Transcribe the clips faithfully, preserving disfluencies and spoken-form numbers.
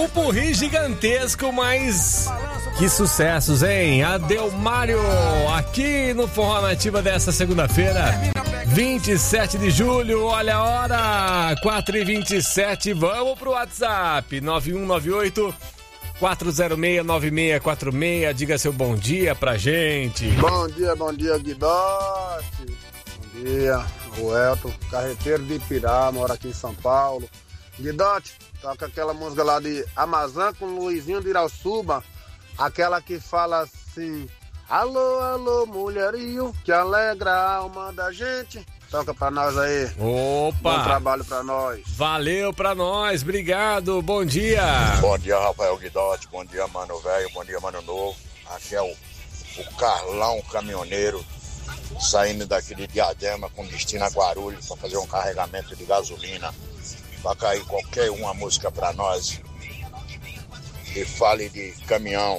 pupurri gigantesco, mas que sucessos, hein? Adelmário, aqui no Forró Nativa dessa segunda-feira, vinte e sete de julho, olha a hora, quatro e vinte e sete, vamos pro WhatsApp, nove um nove oito, quatro zero seis, nove seis quatro seis, diga seu bom dia pra gente. Bom dia, bom dia, Guidote. Bom dia, o Elton, carreteiro de Ipirá, mora aqui em São Paulo. Guidote, toca aquela música lá de Amazã com Luizinho de Irauçuba, aquela que fala assim: alô, alô, mulherinho, que alegra a alma da gente. Toca pra nós aí. Opa! Bom trabalho pra nós. Valeu pra nós, obrigado, bom dia. Bom dia, Rafael Guidotti, bom dia, mano velho, bom dia, mano novo. Aqui é o, o Carlão Caminhoneiro, saindo daqui de Diadema com destino a Guarulhos pra fazer um carregamento de gasolina. Vai cair qualquer uma música pra nós e fale de caminhão.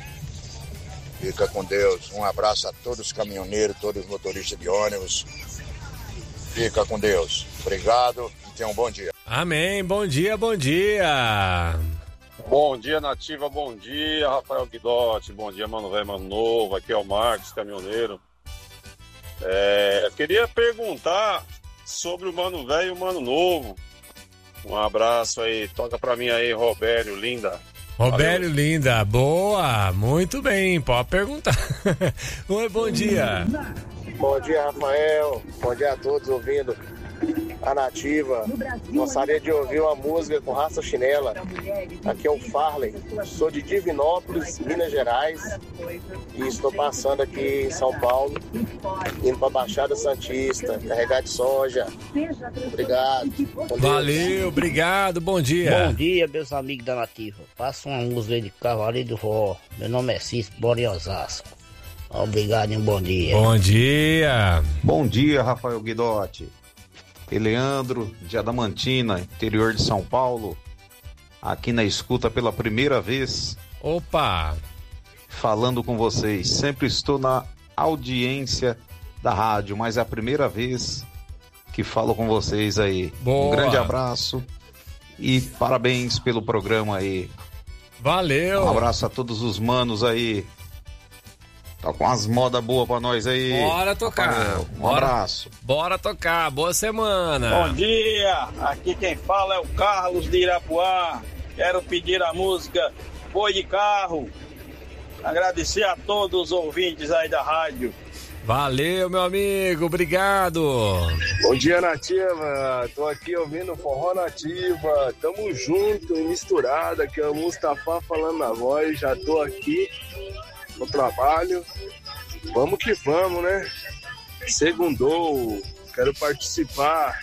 Fica com Deus. Um abraço a todos os caminhoneiros, todos os motoristas de ônibus. Fica com Deus. Obrigado e tenha um bom dia. Amém, bom dia, bom dia. Bom dia, Nativa, bom dia, Rafael Guidotti, bom dia, mano velho, mano novo. Aqui é o Marcos, caminhoneiro. É, eu queria perguntar sobre o mano velho e o mano novo. Um abraço aí, toca pra mim aí, Robério, linda. Robério, valeu. Linda, boa, muito bem, pode perguntar. Oi, bom dia. Bom dia, Rafael, bom dia a todos ouvindo a Nativa. Gostaria de ouvir uma música com Raça Chinela. Aqui é o Farley, sou de Divinópolis, Minas Gerais, e estou passando aqui em São Paulo, indo para a Baixada Santista, carregar de soja. Obrigado. Valeu, obrigado, bom dia. Bom dia, meus amigos da Nativa. Passa uma música de Cavaleiro do Forró. Meu nome é Cícero, bora em Osasco. Obrigado e um bom dia. Bom dia. Bom dia, Rafael Guidotti. Leandro, de Adamantina, interior de São Paulo, aqui na escuta pela primeira vez. Opa! Falando com vocês. Sempre estou na audiência da rádio, mas é a primeira vez que falo com vocês aí. Boa. Um grande abraço e parabéns pelo programa aí. Valeu! Um abraço a todos os manos aí. Tá com umas modas boas pra nós aí. Bora tocar. Rafael, um bora, abraço. Bora tocar. Boa semana. Bom dia. Aqui quem fala é o Carlos de Irapuá. Quero pedir a música Boi de Carro. Agradecer a todos os ouvintes aí da rádio. Valeu, meu amigo. Obrigado. Bom dia, Nativa. Tô aqui ouvindo Forró Nativa. Tamo junto e misturado. Aqui é o Mustafa falando na voz. Já tô aqui no trabalho, vamos que vamos, né? Segundou, quero participar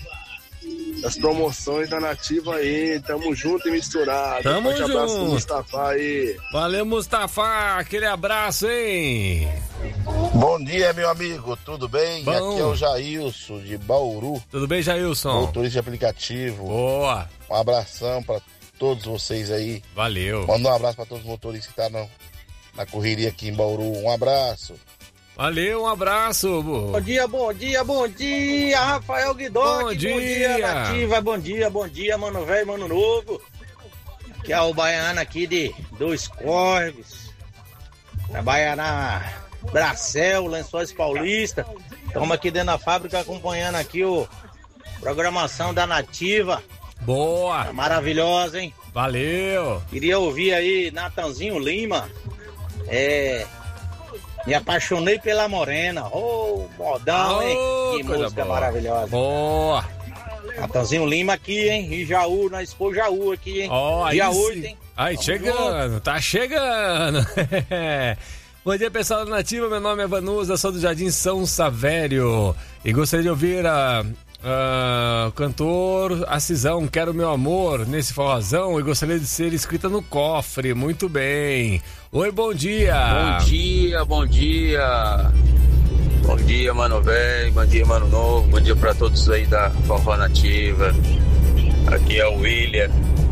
das promoções da Nativa aí, tamo junto e misturado. Tamo um junto. Abraço pro Mustafa aí. Valeu, Mustafa, aquele abraço, hein? Bom dia, meu amigo, tudo bem? Bom. Aqui é o Jailson, de Bauru. Tudo bem, Jailson? Motorista de aplicativo. Boa. Um abração pra todos vocês aí. Valeu. Manda um abraço pra todos os motoristas que estão tá na correria aqui em Bauru. Um abraço. Valeu, um abraço. Bom dia, bom dia, bom dia, Rafael Guidotti. Bom dia. Bom dia, Nativa. Bom dia, bom dia, mano velho, mano novo. Que é o baiano aqui de Dois Córregos. Trabalha na Bracel, Lençóis Paulista. Estamos aqui dentro da fábrica acompanhando aqui o programação da Nativa. Boa. Tá maravilhosa, hein? Valeu. Queria ouvir aí Natanzinho Lima. É... Me apaixonei pela morena. Ô, oh, modão, oh, hein? Que música boa. Maravilhosa. Boa. Natanzinho Lima aqui, hein? E Jaú, nós expôs Jaú aqui, hein? Ó, oh, dia aí oito, hein? Aí, vamos chegando, junto. Tá chegando. Bom dia, pessoal da Nativa. Meu nome é Vanusa, sou do Jardim São Savério. E gostaria de ouvir a... Uh, cantor Acisão, Quero Meu Amor, nesse forrozão, e gostaria de ser inscrita no cofre. Muito bem. Oi, bom dia. Bom dia, bom dia. Bom dia, mano velho, bom dia, mano novo, bom dia pra todos aí da Forró Nativa. Aqui é o William,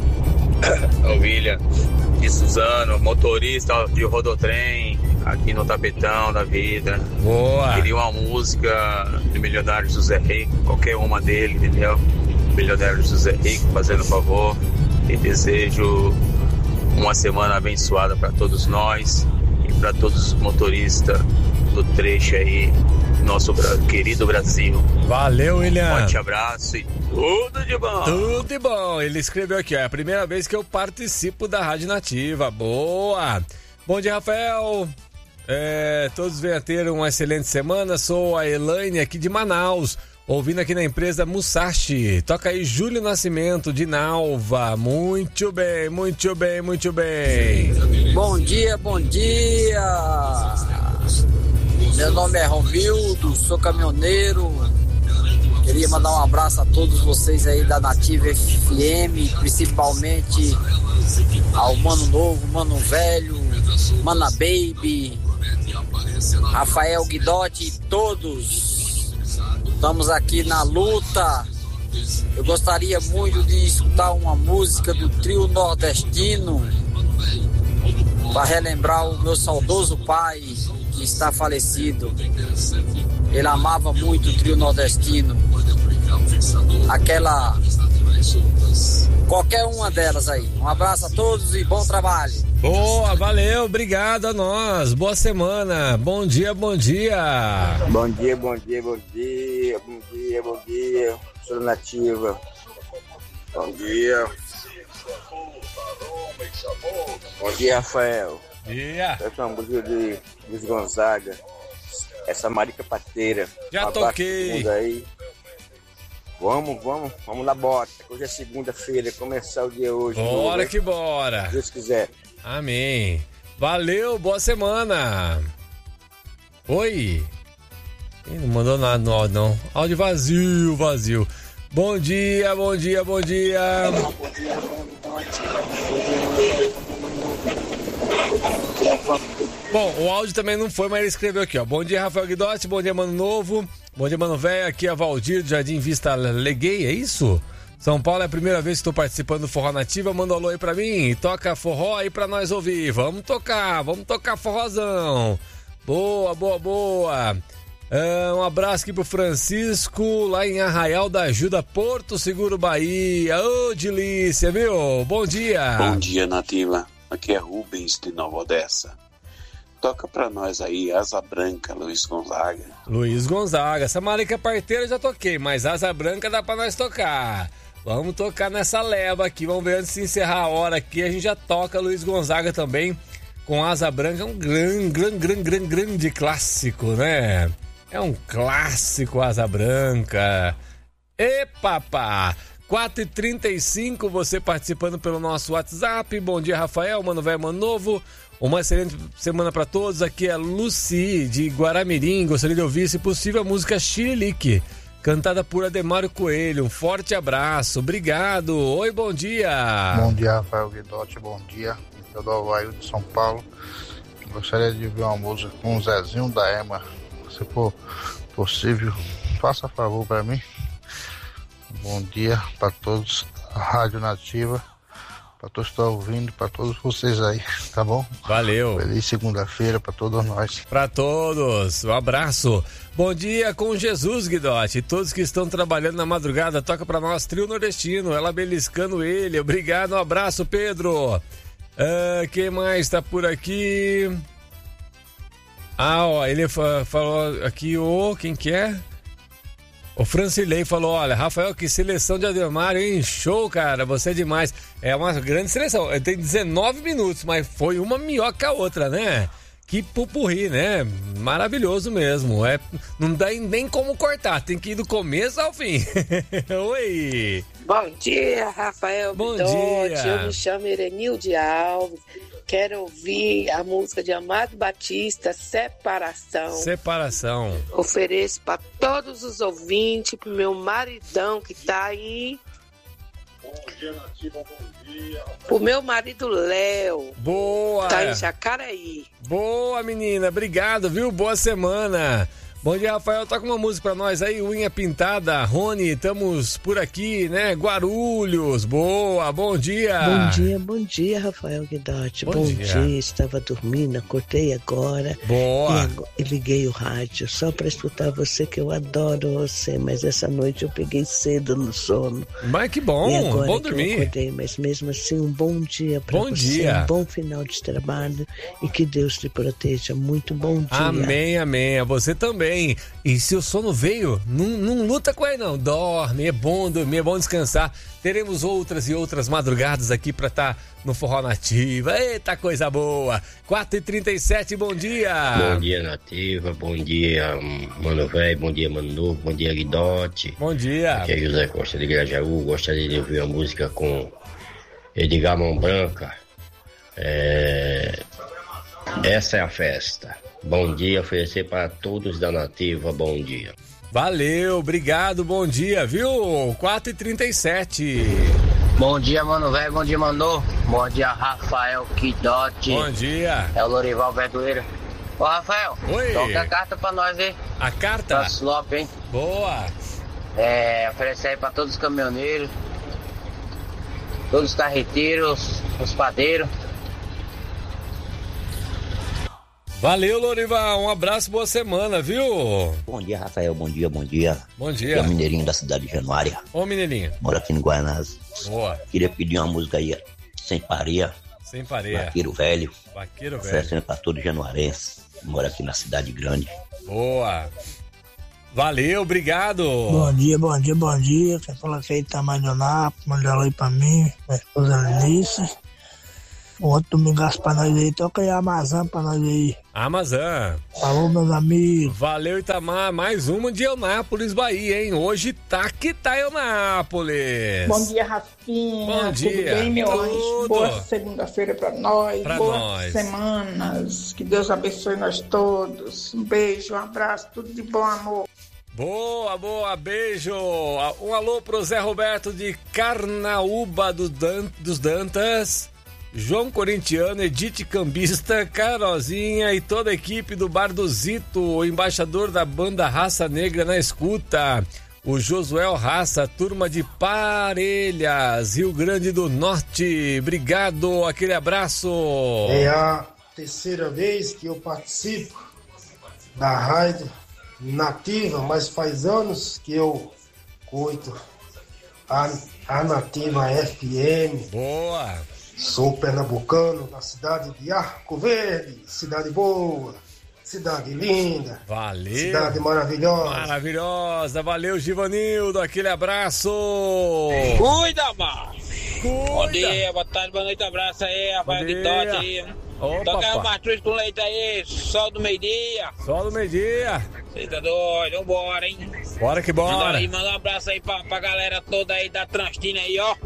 é o William de Suzano, motorista de rodotrem, aqui no tapetão da vida. Boa. Queria uma música do Milionário José Rico, qualquer uma dele, entendeu? Milionário José Rico, fazendo favor. e desejo uma semana abençoada para todos nós e para todos os motoristas do trecho aí, nosso querido Brasil. Valeu, William. Um forte abraço e tudo de bom. Tudo de bom. Ele escreveu aqui, ó, é a primeira vez que eu participo da Rádio Nativa. Boa. Bom dia, Rafael. É, todos venham ter uma excelente semana. Sou a Elaine aqui de Manaus, ouvindo aqui na empresa Musashi. Toca aí Júlio Nascimento de Nalva. Muito bem, muito bem, muito bem. Bom dia, bom dia. Meu nome é Romildo, sou caminhoneiro. Queria mandar um abraço a todos vocês aí da Nativa F M, principalmente ao Mano Novo, Mano Velho, Mana Baby, Rafael Guidotti e todos. Estamos aqui na luta. Eu gostaria muito de escutar uma música do trio nordestino para relembrar o meu saudoso pai que está falecido. Ele amava muito o trio nordestino. Aquela... qualquer uma delas aí. Um abraço a todos e bom trabalho. Boa, valeu, obrigado a nós. Boa semana. Bom dia, bom dia. Bom dia, bom dia, bom dia. Bom dia, bom dia. Sou Nativa. Bom dia. Bom dia, Rafael. Dia. Eu sou uma música de Luiz Gonzaga. Essa marica pateira. Já um toquei. Aí. Vamos, vamos, vamos na bota. Hoje é segunda-feira, começar o dia hoje. Bora novo, que bora. Se Deus quiser. Amém. Valeu, boa semana. Oi. Ih, não mandou nada no áudio, não. Áudio vazio, vazio. Bom dia, bom dia, bom dia. Bom, o áudio também não foi, mas ele escreveu aqui, ó. Bom dia, Rafael Guidotti, bom dia, Mano Novo. Bom dia, Mano Velho. Aqui é a Valdir do Jardim Vista Leguei, é isso? São Paulo é a primeira vez que estou participando do Forró Nativa. Manda um alô aí pra mim. Toca forró aí pra nós ouvir. Vamos tocar, vamos tocar forrozão. Boa, boa, boa. Ah, um abraço aqui pro Francisco, lá em Arraial da Ajuda, Porto Seguro, Bahia. Ô, delícia, viu? Bom dia. Bom dia, Nativa. Aqui é Rubens de Nova Odessa. Toca pra nós aí, Asa Branca, Luiz Gonzaga. Luiz Gonzaga. Essa marica parteira eu já toquei, mas Asa Branca dá pra nós tocar. Vamos tocar nessa leva aqui. Vamos ver antes de encerrar a hora aqui. A gente já toca Luiz Gonzaga também com Asa Branca. É um grande, grande, grande, grande, grande clássico, né? É um clássico Asa Branca. E papá! quatro e trinta e cinco, você participando pelo nosso WhatsApp. Bom dia, Rafael, Mano Velho, Mano Novo. Uma excelente semana para todos. Aqui é a Luci, de Guaramirim. Gostaria de ouvir, se possível, a música Chirilique, cantada por Ademário Coelho. Um forte abraço, obrigado. Oi, bom dia. Bom dia, Rafael Guidotti, bom dia. Eu do Havaí de São Paulo. Gostaria de ouvir uma música com o Zezinho da Ema. Se for possível, faça favor para mim. Bom dia para todos da Rádio Nativa, para todos que estão ouvindo, para todos vocês aí, tá bom? Valeu. Feliz segunda-feira para todos nós. Para todos, um abraço. Bom dia com Jesus, Guidotti. Todos que estão trabalhando na madrugada, toca para nós, Trio Nordestino, ela beliscando ele. Obrigado, um abraço, Pedro. Uh, quem mais tá por aqui? Ah, ó, ele fa- falou aqui, ô, oh, quem que é? O Francilei falou, olha, Rafael, que seleção de Ademário, hein? Show, cara, você é demais. É uma grande seleção, tem dezenove minutos, mas foi uma melhor que a outra, né? Que pupurri, né? Maravilhoso mesmo. É, não dá nem como cortar, tem que ir do começo ao fim. Oi! Bom dia, Rafael Bom Guidotti. dia. Eu me chamo Erenilde Alves. Quero ouvir a música de Amado Batista, Separação. Separação. Ofereço para todos os ouvintes, pro meu maridão que tá aí. Pro meu marido Léo. Boa. Tá em Jacareí. Boa, menina. Obrigado, viu? Boa semana. Bom dia, Rafael. Toca uma música pra nós aí, Unha Pintada. Rony, estamos por aqui, né? Guarulhos. Boa, bom dia. Bom dia, bom dia, Rafael Guidotti. Bom, bom dia. dia. Estava dormindo, acordei agora. Boa. E, agora, e liguei o rádio só pra escutar você, que eu adoro você. Mas essa noite eu peguei cedo no sono. Mas que bom, e agora bom que dormir. Eu acordei, mas mesmo assim, um bom dia pra bom você. Dia. Um bom final de trabalho e que Deus te proteja. Muito bom dia. Amém, amém. A você também. E se o sono veio, não, não luta com ele não, dorme, é bom dormir, é bom descansar. Teremos outras e outras madrugadas aqui pra estar tá no Forró Nativa. Eita, coisa boa. quatro e trinta e sete, bom dia. Bom dia, Nativa, bom dia, Mano Velho, bom dia, Mano Novo, bom dia, Guidotti. Bom dia. Aqui é José Costa de Grajaú, gostaria de ouvir a música com Edgar Mão Branca. É... Essa é a festa. Bom dia, oferecer para todos da Nativa, bom dia. Valeu, obrigado, bom dia, viu? quatro e trinta e sete. Bom dia, Mano Velho, bom dia, Mano. Bom dia, Rafael Guidotti. Bom dia. É o Lorival Verdoeira. Ô, Rafael, oi. Toca a carta pra nós aí. A carta? Pra Slop, hein? Boa. É, oferecer aí pra todos os caminhoneiros, todos os carreteiros, os padeiros. Valeu, Lorival. Um abraço, boa semana, viu? Bom dia, Rafael. Bom dia, bom dia. Bom dia. Aqui é o Mineirinho da cidade de Januária. Ô, Mineirinho. Moro aqui no Guaianazes. Boa. Queria pedir uma música aí, Sem Pareia. Sem Pareia. Vaqueiro Velho. Vaqueiro Velho. Oferecendo pra todo januarense. Moro aqui na cidade grande. Boa. Valeu, obrigado. Bom dia, bom dia, bom dia. Quem fala que aí tá mais de Onápolis, manda ela aí pra mim, minha esposa Alice. Um outro domingo pra nós aí, toca aí a Amazã pra nós aí. Amazã. Falou, meus amigos. Valeu, Itamar. Mais uma de Eunápolis, Bahia, hein? Hoje tá que tá Eunápolis. Bom dia, Rafinha. Bom dia. Tudo bem, meu Tudo. anjo? Boa segunda-feira pra nós. Pra Boas nós. semanas. Que Deus abençoe nós todos. Um beijo, um abraço, tudo de bom, amor. Boa, boa, beijo. Um alô pro Zé Roberto de Carnaúba do Dan- dos Dantas. João Corintiano, Edith Cambista, Carozinha e toda a equipe do Bar do Zito, o embaixador da banda Raça Negra na escuta, o Josuel Raça, turma de Parelhas, Rio Grande do Norte. Obrigado, aquele abraço. É a terceira vez que eu participo da Rádio Nativa, mas faz anos que eu curto a, a Nativa F M. Boa! Sou pernambucano, da cidade de Arco Verde, cidade boa, cidade linda. Valeu. Cidade maravilhosa. Maravilhosa, valeu, Givanildo, aquele abraço. Cuida, mano. Bom dia, boa tarde, boa noite, abraço aí, Rafael Guidotti aí. Toca o mastruz com leite aí, sol do meio-dia. Sol do meio-dia. Você tá doido, vambora, hein? Bora que bora. Manda, aí, manda um abraço aí pra, pra galera toda aí da Transtina aí, ó.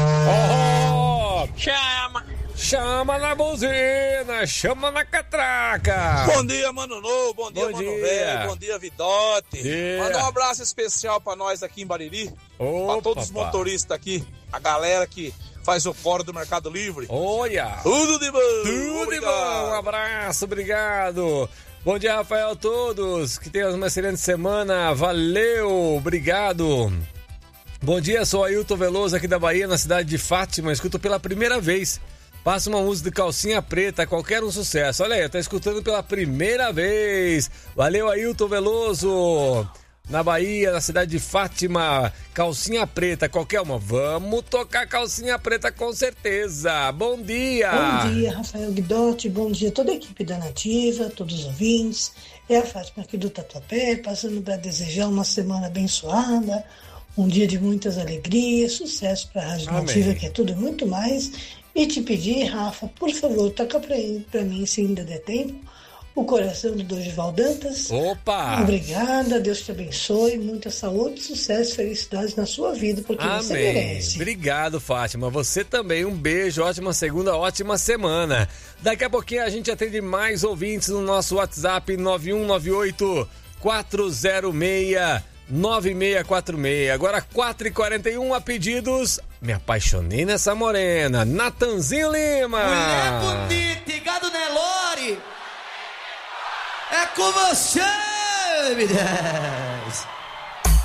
Oh, chama! Chama na buzina, chama na catraca. Bom dia, Mano Novo, bom dia, Bom Mano dia. Velho, bom dia, Vidote. Dia. Manda um abraço especial pra nós aqui em Bariri. Opa, pra todos os pá. motoristas aqui, a galera que faz o fórum do Mercado Livre. Olha! Tudo de bom! Tudo de bom, um abraço, obrigado. Bom dia, Rafael, a todos. Que tenham uma excelente semana. Valeu, obrigado. Bom dia, sou Ailton Veloso aqui da Bahia, na cidade de Fátima. Escuto pela primeira vez. Passa uma música de Calcinha Preta, qualquer um sucesso. Olha aí, tá escutando pela primeira vez. Valeu, Ailton Veloso. Na Bahia, na cidade de Fátima, Calcinha Preta, qualquer uma. Vamos tocar Calcinha Preta com certeza. Bom dia. Bom dia, Rafael Guidotti. Bom dia, toda a equipe da Nativa, todos os ouvintes. É a Fátima aqui do Tatuapé, passando para desejar uma semana abençoada, um dia de muitas alegrias, sucesso para a Rádio Amém. Nativa, que é tudo e muito mais. E te pedir, Rafa, por favor, toca para mim, se ainda der tempo, O Coração do Dorival Dantas. Opa! Obrigada, Deus te abençoe, muita saúde, sucesso, felicidade na sua vida, porque você Amém. merece. Obrigado, Fátima. Você também. Um beijo, ótima segunda, ótima semana. Daqui a pouquinho a gente atende mais ouvintes no nosso WhatsApp nove um nove oito, quatro zero seis, nove seis quatro seis. Agora quatro e quarenta e um a pedidos. Me apaixonei nessa morena. Natanzinho Lima. Mulher bonita e gado Nelore. É com você! Oi, menina.